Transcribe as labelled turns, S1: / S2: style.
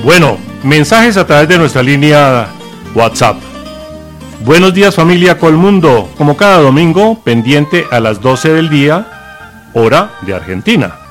S1: Bueno, mensajes a través de nuestra línea WhatsApp. Buenos días familia Colmundo, como cada domingo, pendiente a las 12 del día, hora de Argentina.